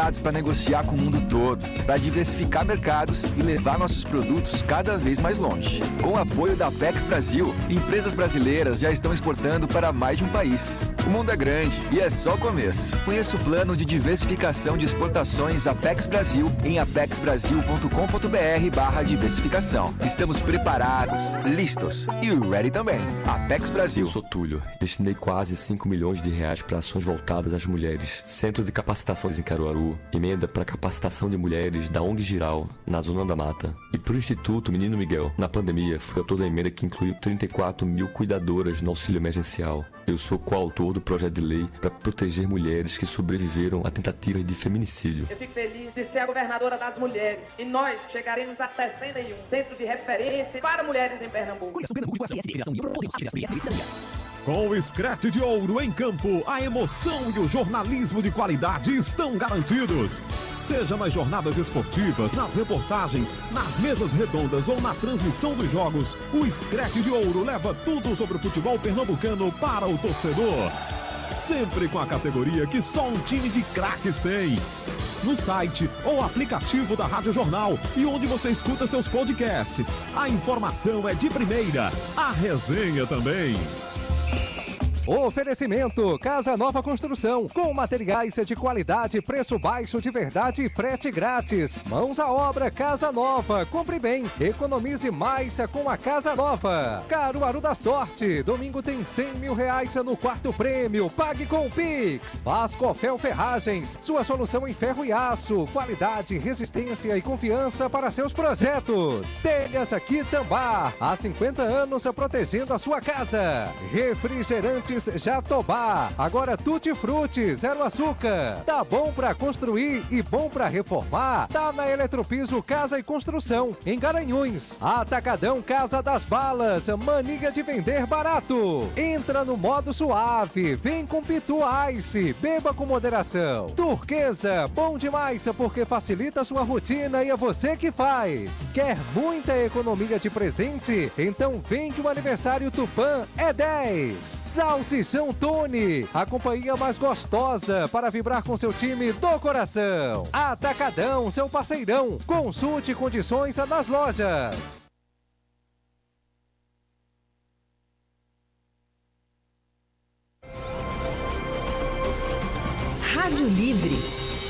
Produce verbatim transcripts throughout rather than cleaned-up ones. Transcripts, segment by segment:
preparados para negociar com o mundo todo, para diversificar mercados e levar nossos produtos cada vez mais longe. Com o apoio da Apex Brasil, empresas brasileiras já estão exportando para mais de um país. O mundo é grande e é só o começo. Conheça o plano de diversificação de exportações Apex Brasil em apexbrasil ponto com ponto br barra diversificação. Estamos preparados, listos e ready também. Apex Brasil. Eu sou Túlio. Destinei quase cinco milhões de reais para ações voltadas às mulheres. Centro de Capacitações em Caruaru. Emenda para capacitação de mulheres da O N G Giral, na Zona da Mata. E para o Instituto Menino Miguel. Na pandemia, foi toda a emenda que incluiu trinta e quatro mil cuidadoras no auxílio emergencial. Eu sou coautor do projeto de lei para proteger mulheres que sobreviveram a tentativas de feminicídio. Eu fico feliz de ser a governadora das mulheres. E nós chegaremos a sessenta e um centros de referência para mulheres em Pernambuco. Com o Scratch de Ouro em campo, a emoção e o jornalismo de qualidade estão garantidos. Seja nas jornadas esportivas, nas reportagens, nas mesas redondas ou na transmissão dos jogos, o Scratch de Ouro leva tudo sobre o futebol pernambucano para o torcedor. Sempre com a categoria que só um time de craques tem. No site ou aplicativo da Rádio Jornal e onde você escuta seus podcasts. A informação é de primeira, a resenha também. Oferecimento Casa Nova Construção, com materiais de qualidade, preço baixo de verdade e frete grátis. Mãos à obra Casa Nova, compre bem, economize mais com a Casa Nova. Caruaru da Sorte, domingo tem cem mil reais no quarto prêmio, pague com o Pix. Pascofel Ferragens, sua solução em ferro e aço, qualidade, resistência e confiança para seus projetos. Telhas aqui Tambá, há cinquenta anos protegendo a sua casa. Refrigerantes Jatobá, agora Tutti Frutti, zero açúcar. Tá bom pra construir e bom pra reformar? Tá na Eletropiso Casa e Construção, em Garanhuns. Atacadão Casa das Balas, mania de vender barato. Entra no modo suave, vem com Pitu Ice, beba com moderação. Turquesa, bom demais porque facilita a sua rotina e é você que faz. Quer muita economia de presente? Então vem que o aniversário Tupã é dez. Salsichão Tony, a companhia mais gostosa para vibrar com seu time do coração. Atacadão, seu parceirão. Consulte condições nas lojas. Rádio Livre.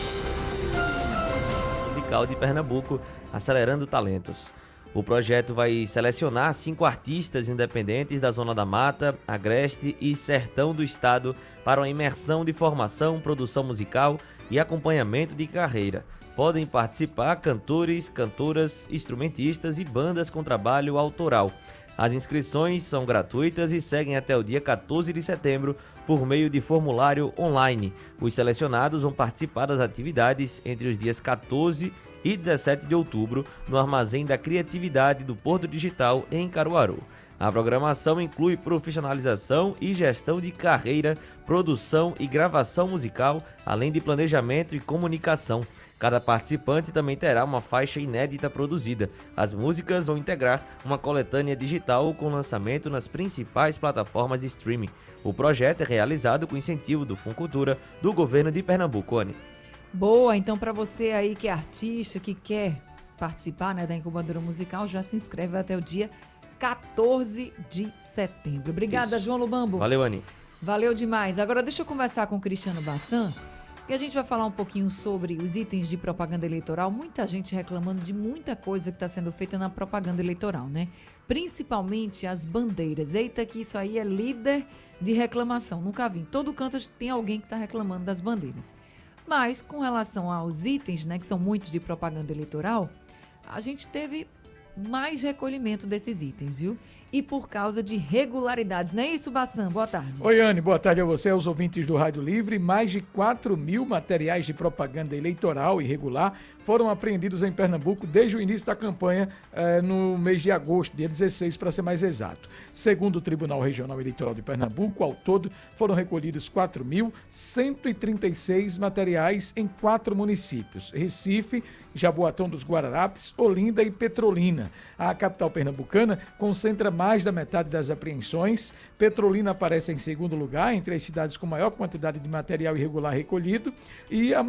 Musical de Pernambuco, acelerando talentos. O projeto vai selecionar cinco artistas independentes da Zona da Mata, Agreste e Sertão do Estado para uma imersão de formação, produção musical e acompanhamento de carreira. Podem participar cantores, cantoras, instrumentistas e bandas com trabalho autoral. As inscrições são gratuitas e seguem até o dia quatorze de setembro por meio de formulário online. Os selecionados vão participar das atividades entre os dias quatorze e dezessete de outubro no Armazém da Criatividade do Porto Digital em Caruaru. A programação inclui profissionalização e gestão de carreira, produção e gravação musical, além de planejamento e comunicação. Cada participante também terá uma faixa inédita produzida. As músicas vão integrar uma coletânea digital com lançamento nas principais plataformas de streaming. O projeto é realizado com incentivo do Funcultura do governo de Pernambuco. Anny. Boa, então para você aí que é artista, que quer participar, né, da incubadora musical, já se inscreve até o dia quatorze de setembro. Obrigada, Isso. João Lubambo. Valeu, Anny. Valeu demais. Agora deixa eu conversar com o Cristiano Bassan, que a gente vai falar um pouquinho sobre os itens de propaganda eleitoral. Muita gente reclamando de muita coisa que está sendo feita na propaganda eleitoral, né? Principalmente as bandeiras. Eita, que isso aí é líder de reclamação. Nunca vi. Em todo canto tem alguém que está reclamando das bandeiras. Mas, com relação aos itens, né, que são muitos de propaganda eleitoral, a gente teve mais recolhimento desses itens, viu? E por causa de irregularidades. Não é isso, Bassan? Boa tarde. Oi, Anny. Boa tarde a você, aos ouvintes do Rádio Livre. Mais de quatro mil materiais de propaganda eleitoral irregular foram apreendidos em Pernambuco desde o início da campanha eh, no mês de agosto, dia dezesseis, para ser mais exato. Segundo o Tribunal Regional Eleitoral de Pernambuco, ao todo foram recolhidos quatro mil cento e trinta e seis materiais em quatro municípios: Recife, Jaboatão dos Guararapes, Olinda e Petrolina. A capital pernambucana concentra mais da metade das apreensões. Petrolina aparece em segundo lugar entre as cidades com maior quantidade de material irregular recolhido e a